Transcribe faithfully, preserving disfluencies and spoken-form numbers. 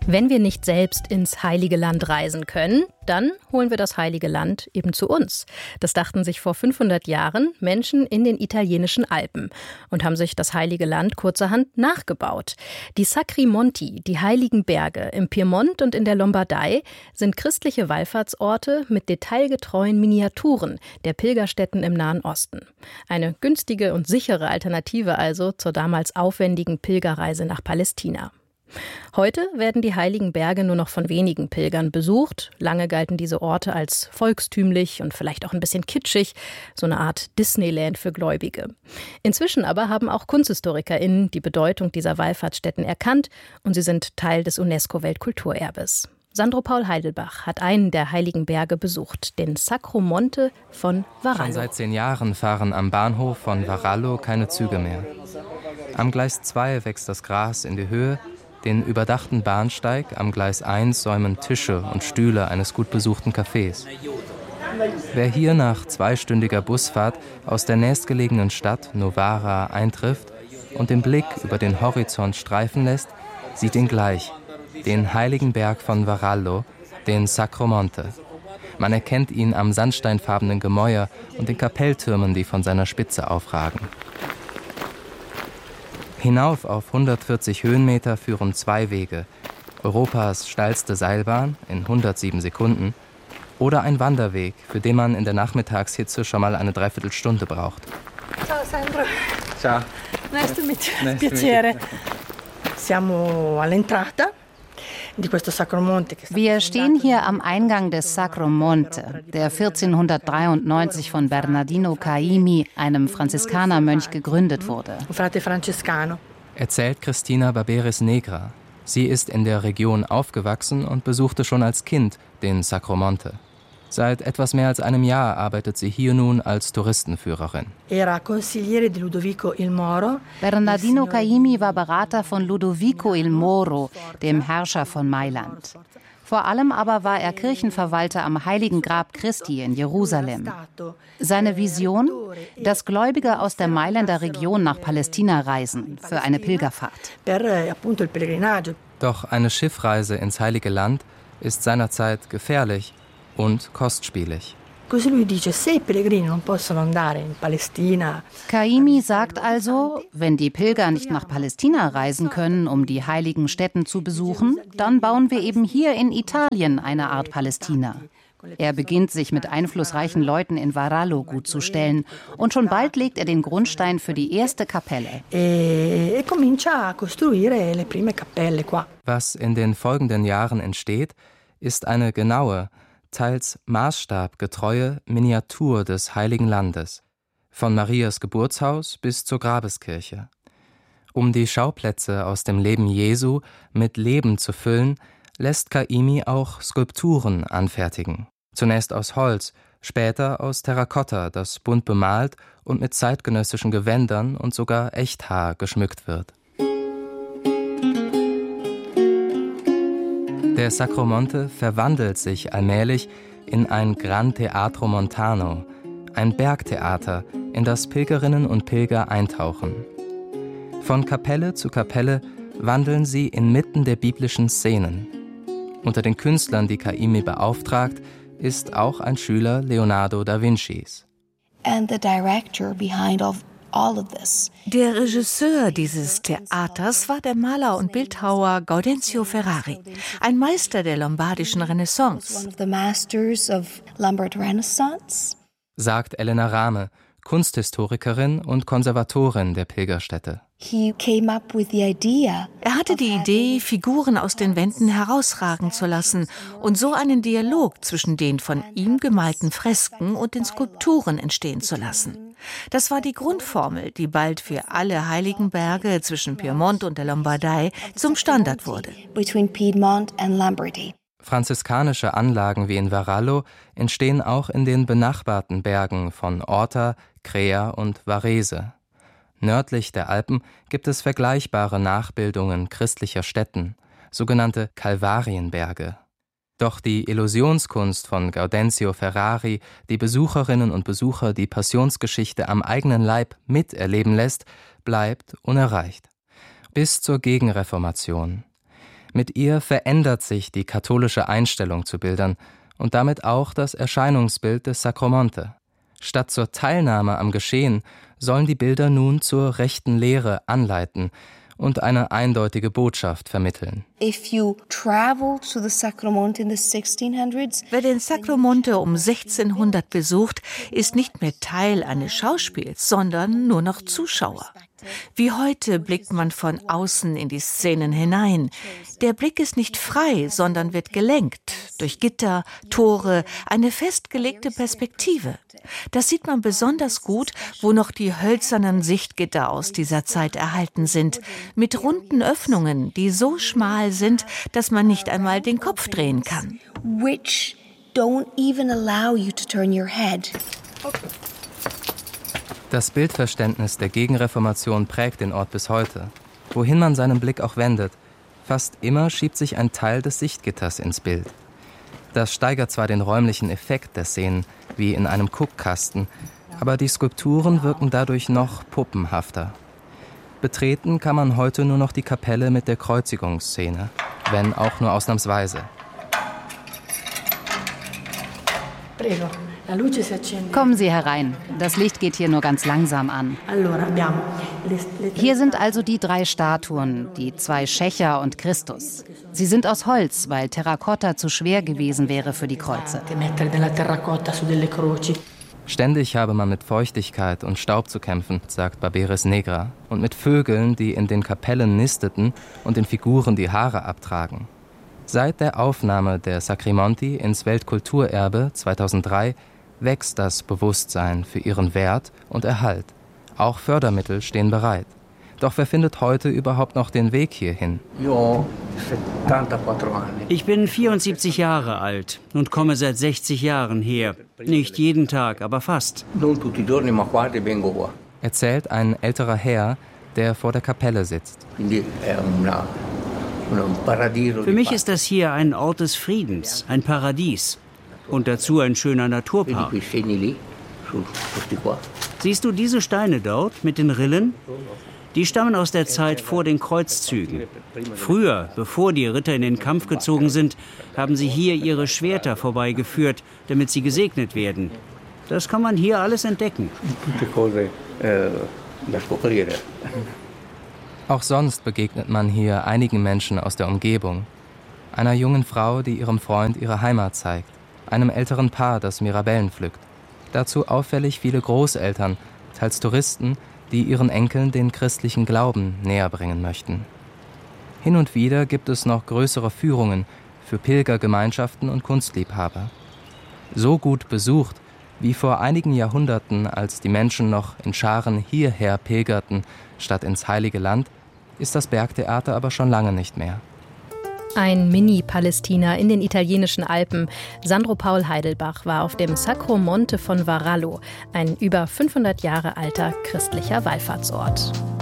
Wenn wir nicht selbst ins Heilige Land reisen können, dann holen wir das Heilige Land eben zu uns. Das dachten sich vor fünfhundert Jahren Menschen in den italienischen Alpen und haben sich das Heilige Land kurzerhand nachgebaut. Die Sacri Monti, die Heiligen Berge im Piemont und in der Lombardei, sind christliche Wallfahrtsorte mit detailgetreuen Miniaturen der Pilgerstätten im Nahen Osten. Eine günstige und sichere Alternative also zur damals aufwendigen Pilgerreise nach Palästina. Heute werden die Heiligen Berge nur noch von wenigen Pilgern besucht. Lange galten diese Orte als volkstümlich und vielleicht auch ein bisschen kitschig, so eine Art Disneyland für Gläubige. Inzwischen aber haben auch KunsthistorikerInnen die Bedeutung dieser Wallfahrtsstätten erkannt und sie sind Teil des UNESCO-Weltkulturerbes. Sandro Paul Heidelbach hat einen der Heiligen Berge besucht, den Sacro Monte von Varallo. Schon seit zehn Jahren fahren am Bahnhof von Varallo keine Züge mehr. Am Gleis zwei wächst das Gras in die Höhe. Den überdachten Bahnsteig am Gleis eins säumen Tische und Stühle eines gut besuchten Cafés. Wer hier nach zweistündiger Busfahrt aus der nächstgelegenen Stadt Novara eintrifft und den Blick über den Horizont streifen lässt, sieht ihn gleich, den Heiligen Berg von Varallo, den Sacro Monte. Man erkennt ihn am sandsteinfarbenen Gemäuer und den Kapelltürmen, die von seiner Spitze aufragen. Hinauf auf hundertvierzig Höhenmeter führen zwei Wege, Europas steilste Seilbahn in hundertsieben Sekunden oder ein Wanderweg, für den man in der Nachmittagshitze schon mal eine Dreiviertelstunde braucht. Ciao Sandro. Ciao. Nice to meet you. Nice Piacere. Siamo all'entrata. Wir stehen hier am Eingang des Sacro Monte, der vierzehnhundertdreiundneunzig von Bernardino Caimi, einem Franziskanermönch, gegründet wurde. Erzählt Cristina Barberis Negra. Sie ist in der Region aufgewachsen und besuchte schon als Kind den Sacro Monte. Seit etwas mehr als einem Jahr arbeitet sie hier nun als Touristenführerin. Bernardino Caimi war Berater von Ludovico il Moro, dem Herrscher von Mailand. Vor allem aber war er Kirchenverwalter am Heiligen Grab Christi in Jerusalem. Seine Vision? Dass Gläubige aus der Mailänder Region nach Palästina reisen für eine Pilgerfahrt. Doch eine Schiffreise ins Heilige Land ist seinerzeit gefährlich und kostspielig. Caimi sagt also, wenn die Pilger nicht nach Palästina reisen können, um die heiligen Stätten zu besuchen, dann bauen wir eben hier in Italien eine Art Palästina. Er beginnt, sich mit einflussreichen Leuten in Varallo gutzustellen und schon bald legt er den Grundstein für die erste Kapelle. Was in den folgenden Jahren entsteht, ist eine genaue, teils maßstabgetreue Miniatur des Heiligen Landes, von Marias Geburtshaus bis zur Grabeskirche. Um die Schauplätze aus dem Leben Jesu mit Leben zu füllen, lässt Caimi auch Skulpturen anfertigen. Zunächst aus Holz, später aus Terrakotta, das bunt bemalt und mit zeitgenössischen Gewändern und sogar Echthaar geschmückt wird. Der Sacro Monte verwandelt sich allmählich in ein Gran Teatro Montano, ein Bergtheater, in das Pilgerinnen und Pilger eintauchen. Von Kapelle zu Kapelle wandeln sie inmitten der biblischen Szenen. Unter den Künstlern, die Caimi beauftragt, ist auch ein Schüler Leonardo da Vincis. And the director behind of Der Regisseur dieses Theaters war der Maler und Bildhauer Gaudenzio Ferrari, ein Meister der lombardischen Renaissance. Sagt Elena Rahme, Kunsthistorikerin und Konservatorin der Pilgerstätte. Er hatte die Idee, Figuren aus den Wänden herausragen zu lassen und so einen Dialog zwischen den von ihm gemalten Fresken und den Skulpturen entstehen zu lassen. Das war die Grundformel, die bald für alle Heiligen Berge zwischen Piemont und der Lombardei zum Standard wurde. Franziskanische Anlagen wie in Varallo entstehen auch in den benachbarten Bergen von Orta, Crea und Varese. Nördlich der Alpen gibt es vergleichbare Nachbildungen christlicher Stätten, sogenannte Kalvarienberge. Doch die Illusionskunst von Gaudenzio Ferrari, die Besucherinnen und Besucher die Passionsgeschichte am eigenen Leib miterleben lässt, bleibt unerreicht. Bis zur Gegenreformation. Mit ihr verändert sich die katholische Einstellung zu Bildern und damit auch das Erscheinungsbild des Sacromonte. Statt zur Teilnahme am Geschehen sollen die Bilder nun zur rechten Lehre anleiten und eine eindeutige Botschaft vermitteln. If you travel to the Sacromonte in the sixteen hundreds, wer den Sacromonte um sechzehnhundert besucht, ist nicht mehr Teil eines Schauspiels, sondern nur noch Zuschauer. Wie heute blickt man von außen in die Szenen hinein. Der Blick ist nicht frei, sondern wird gelenkt durch Gitter, Tore, eine festgelegte Perspektive. Das sieht man besonders gut, wo noch die hölzernen Sichtgitter aus dieser Zeit erhalten sind, mit runden Öffnungen, die so schmal sind, dass man nicht einmal den Kopf drehen kann. which don't even allow you to turn your head. Das Bildverständnis der Gegenreformation prägt den Ort bis heute. Wohin man seinen Blick auch wendet, fast immer schiebt sich ein Teil des Sichtgitters ins Bild. Das steigert zwar den räumlichen Effekt der Szenen, wie in einem Guckkasten, aber die Skulpturen wirken dadurch noch puppenhafter. Betreten kann man heute nur noch die Kapelle mit der Kreuzigungsszene, wenn auch nur ausnahmsweise. Prego. La luce si accende. Kommen Sie herein. Das Licht geht hier nur ganz langsam an. Allora, abbiamo le, le tre- Hier sind also die drei Statuen, die zwei Schächer und Christus. Sie sind aus Holz, weil Terrakotta zu schwer gewesen wäre für die Kreuze. mettere della terracotta su delle croci. Ständig habe man mit Feuchtigkeit und Staub zu kämpfen, sagt Barberis Negra, und mit Vögeln, die in den Kapellen nisteten und den Figuren die Haare abtragen. Seit der Aufnahme der Sacromonti ins Weltkulturerbe zweitausenddrei wächst das Bewusstsein für ihren Wert und Erhalt. Auch Fördermittel stehen bereit. Doch wer findet heute überhaupt noch den Weg hierhin? Ich bin vierundsiebzig Jahre alt und komme seit sechzig Jahren her. Nicht jeden Tag, aber fast. Erzählt ein älterer Herr, der vor der Kapelle sitzt. Für mich ist das hier ein Ort des Friedens, ein Paradies. Und dazu ein schöner Naturpark. Siehst du diese Steine dort mit den Rillen? Die stammen aus der Zeit vor den Kreuzzügen. Früher, bevor die Ritter in den Kampf gezogen sind, haben sie hier ihre Schwerter vorbeigeführt, damit sie gesegnet werden. Das kann man hier alles entdecken. Auch sonst begegnet man hier einigen Menschen aus der Umgebung. Einer jungen Frau, die ihrem Freund ihre Heimat zeigt. Einem älteren Paar, das Mirabellen pflückt. Dazu auffällig viele Großeltern, teils Touristen, die ihren Enkeln den christlichen Glauben näher bringen möchten. Hin und wieder gibt es noch größere Führungen für Pilgergemeinschaften und Kunstliebhaber. So gut besucht wie vor einigen Jahrhunderten, als die Menschen noch in Scharen hierher pilgerten, statt ins Heilige Land, ist das Bergtheater aber schon lange nicht mehr. Ein Mini-Palästina in den italienischen Alpen. Sandro Paul Heidelbach war auf dem Sacromonte von Varallo, ein über fünfhundert Jahre alter christlicher Wallfahrtsort.